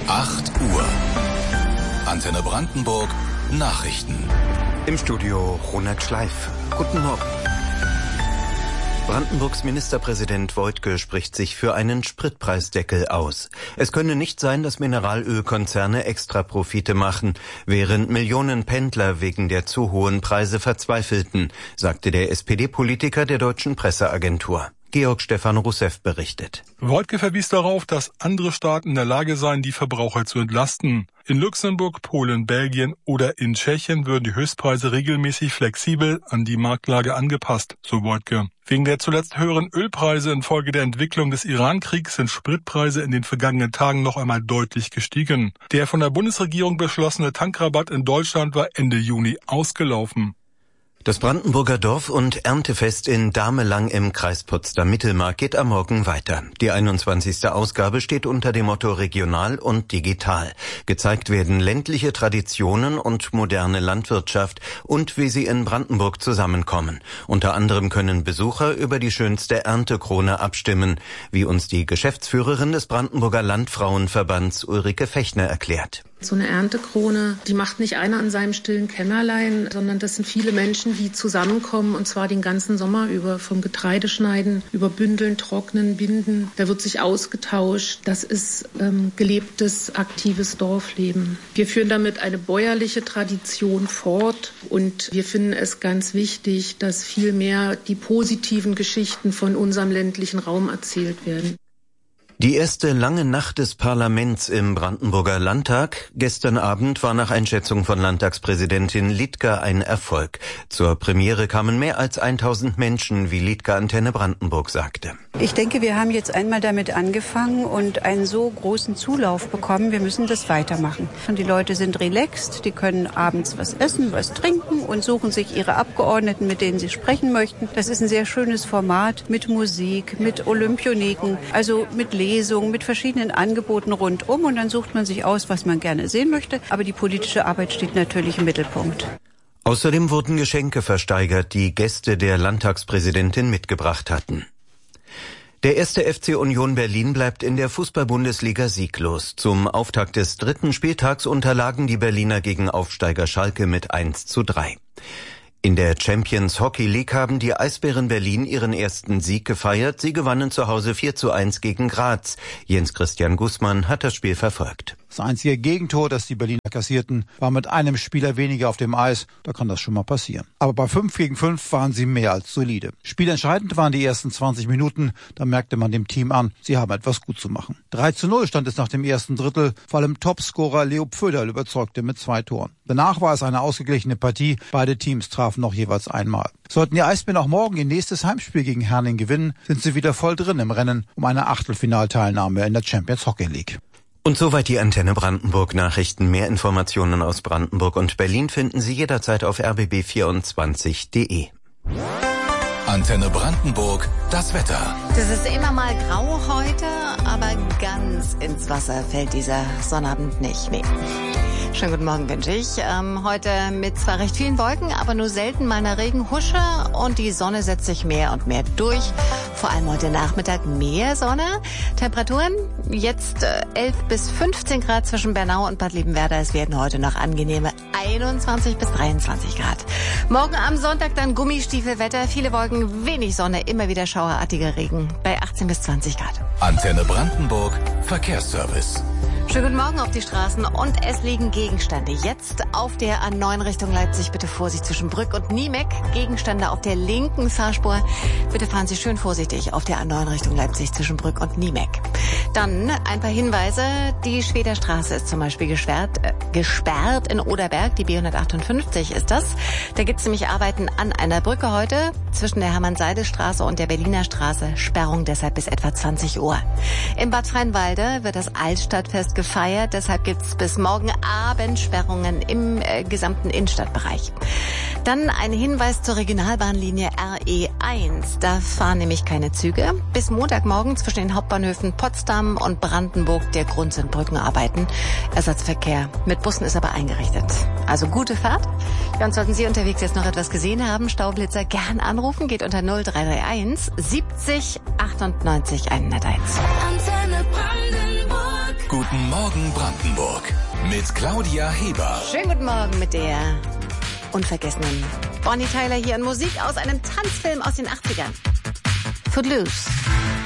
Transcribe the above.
8 Uhr. Antenne Brandenburg Nachrichten. Im Studio Ronald Schleif. Guten Morgen. Brandenburgs Ministerpräsident Woidke spricht sich für einen Spritpreisdeckel aus. Es könne nicht sein, dass Mineralölkonzerne Extraprofite machen, während Millionen Pendler wegen der zu hohen Preise verzweifelten, sagte der SPD-Politiker der Deutschen Presseagentur. Georg Stefan Rousseff berichtet. Woidke verwies darauf, dass andere Staaten in der Lage seien, die Verbraucher zu entlasten. In Luxemburg, Polen, Belgien oder in Tschechien würden die Höchstpreise regelmäßig flexibel an die Marktlage angepasst, so Woidke. Wegen der zuletzt höheren Ölpreise infolge der Entwicklung des Iran-Kriegs sind Spritpreise in den vergangenen Tagen noch einmal deutlich gestiegen. Der von der Bundesregierung beschlossene Tankrabatt in Deutschland war Ende Juni ausgelaufen. Das Brandenburger Dorf- und Erntefest in Damelang im Kreis Potsdam-Mittelmark geht am Morgen weiter. Die 21. Ausgabe steht unter dem Motto Regional und Digital. Gezeigt werden ländliche Traditionen und moderne Landwirtschaft und wie sie in Brandenburg zusammenkommen. Unter anderem können Besucher über die schönste Erntekrone abstimmen, wie uns die Geschäftsführerin des Brandenburger Landfrauenverbands Ulrike Fechner erklärt. So eine Erntekrone, die macht nicht einer an seinem stillen Kämmerlein, sondern das sind viele Menschen, die zusammenkommen, und zwar den ganzen Sommer über, vom Getreideschneiden, über Bündeln, Trocknen, Binden. Da wird sich ausgetauscht. Das ist gelebtes, aktives Dorfleben. Wir führen damit eine bäuerliche Tradition fort und wir finden es ganz wichtig, dass viel mehr die positiven Geschichten von unserem ländlichen Raum erzählt werden. Die erste lange Nacht des Parlaments im Brandenburger Landtag gestern Abend war nach Einschätzung von Landtagspräsidentin Liedger ein Erfolg. Zur Premiere kamen mehr als 1000 Menschen, wie Liedger Antenne Brandenburg sagte. Ich denke, wir haben jetzt einmal damit angefangen und einen so großen Zulauf bekommen. Wir müssen das weitermachen. Und die Leute sind relaxed, die können abends was essen, was trinken und suchen sich ihre Abgeordneten, mit denen sie sprechen möchten. Das ist ein sehr schönes Format mit Musik, mit Olympioniken, also mit Lesungen, mit verschiedenen Angeboten rundum, und dann sucht man sich aus, was man gerne sehen möchte. Aber die politische Arbeit steht natürlich im Mittelpunkt. Außerdem wurden Geschenke versteigert, die Gäste der Landtagspräsidentin mitgebracht hatten. Der 1. FC Union Berlin bleibt in der Fußball-Bundesliga sieglos. Zum Auftakt des 3. Spieltags unterlagen die Berliner gegen Aufsteiger Schalke mit 1:3. In der Champions Hockey League haben die Eisbären Berlin ihren ersten Sieg gefeiert. Sie gewannen zu Hause 4:1 gegen Graz. Jens Christian Gußmann hat das Spiel verfolgt. Das einzige Gegentor, das die Berliner kassierten, war mit einem Spieler weniger auf dem Eis. Da kann das schon mal passieren. Aber bei 5-5 waren sie mehr als solide. Spielentscheidend waren die ersten 20 Minuten. Da merkte man dem Team an, sie haben etwas gut zu machen. 3:0 stand es nach dem ersten Drittel. Vor allem Topscorer Leo Pföderl überzeugte mit 2 Toren. Danach war es eine ausgeglichene Partie. Beide Teams trafen noch jeweils einmal. Sollten die Eisbären auch morgen ihr nächstes Heimspiel gegen Herning gewinnen, sind sie wieder voll drin im Rennen um eine Achtelfinalteilnahme in der Champions Hockey League. Und soweit die Antenne Brandenburg Nachrichten. Mehr Informationen aus Brandenburg und Berlin finden Sie jederzeit auf rbb24.de. Antenne Brandenburg, das Wetter. Das ist immer mal grau heute, aber ganz ins Wasser fällt dieser Sonnabend nicht. Nee. Schönen guten Morgen wünsche ich. Heute mit zwar recht vielen Wolken, aber nur selten mal eine Regenhusche, und die Sonne setzt sich mehr und mehr durch. Vor allem heute Nachmittag mehr Sonne. Temperaturen jetzt 11 bis 15 Grad zwischen Bernau und Bad Liebenwerda. Es werden heute noch angenehme 21 bis 23 Grad. Morgen am Sonntag dann Gummistiefelwetter, viele Wolken, wenig Sonne, immer wieder schauerartiger Regen bei 18 bis 20 Grad. Antenne Brandenburg, Verkehrsservice. Schönen guten Morgen auf die Straßen, und es liegen Gegenstände. Jetzt auf der A9 Richtung Leipzig, bitte Vorsicht zwischen Brück und Niemeck. Gegenstände auf der linken Fahrspur. Bitte fahren Sie schön vorsichtig auf der A9 Richtung Leipzig zwischen Brück und Niemeck. Dann ein paar Hinweise. Die Schweder Straße ist zum Beispiel gesperrt in Oderberg. Die B158 ist das. Da gibt es nämlich Arbeiten an einer Brücke heute zwischen der Hermann-Seides-Straße und der Berliner Straße. Sperrung deshalb bis etwa 20 Uhr. In Bad Freienwalde wird das Altstadtfest gefeiert. Deshalb gibt es bis morgen Abend Sperrungen im gesamten Innenstadtbereich. Dann ein Hinweis zur Regionalbahnlinie RE1. Da fahren nämlich keine Züge. Bis Montagmorgen zwischen den Hauptbahnhöfen Potsdam und Brandenburg der Grund sind Brückenarbeiten. Ersatzverkehr mit Bussen ist aber eingerichtet. Also gute Fahrt. Ja, und sollten Sie unterwegs jetzt noch etwas gesehen haben, Staublitzer, gern anrufen. Geht unter 0331 70 98 101. Antenne Brandenburg. Guten Morgen Brandenburg mit Claudia Heber. Schönen guten Morgen mit der unvergessenen Bonnie Tyler hier in Musik aus einem Tanzfilm aus den 80ern. Footloose.